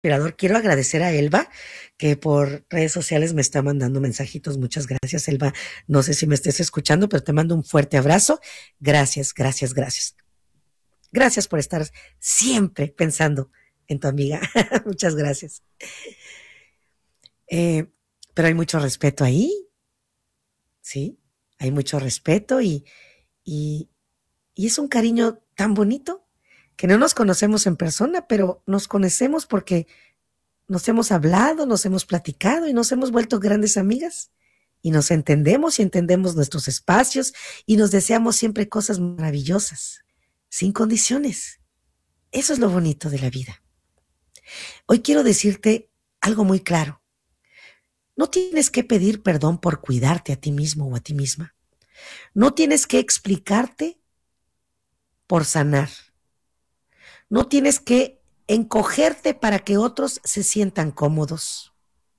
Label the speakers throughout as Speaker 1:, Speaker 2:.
Speaker 1: inspirador. Quiero agradecer a Elba, que por redes sociales me está mandando mensajitos. Muchas gracias, Elba. No sé si me estés escuchando, pero te mando un fuerte abrazo. Gracias, gracias, gracias. Gracias por estar siempre pensando en tu amiga. Muchas gracias. Eh, pero hay mucho respeto ahí, ¿sí? Hay mucho respeto y, y es un cariño tan bonito que no nos conocemos en persona, pero nos conocemos porque nos hemos hablado, nos hemos platicado y nos hemos vuelto grandes amigas. Y nos entendemos y entendemos nuestros espacios y nos deseamos siempre cosas maravillosas, sin condiciones. Eso es lo bonito de la vida. Hoy quiero decirte algo muy claro. No tienes que pedir perdón por cuidarte a ti mismo o a ti misma. No tienes que explicarte por sanar. No tienes que encogerte para que otros se sientan cómodos.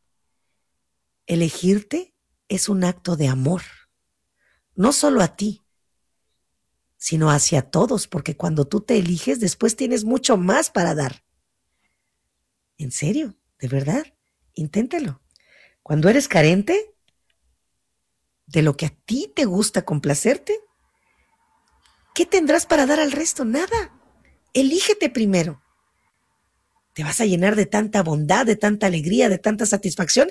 Speaker 1: Elegirte es un acto de amor, no solo a ti, sino hacia todos, porque cuando tú te eliges, después tienes mucho más para dar. ¿En serio? ¿De verdad? Inténtalo. Cuando eres carente de lo que a ti te gusta complacerte, ¿qué tendrás para dar al resto? Nada. Elígete primero. Te vas a llenar de tanta bondad, de tanta alegría, de tanta satisfacción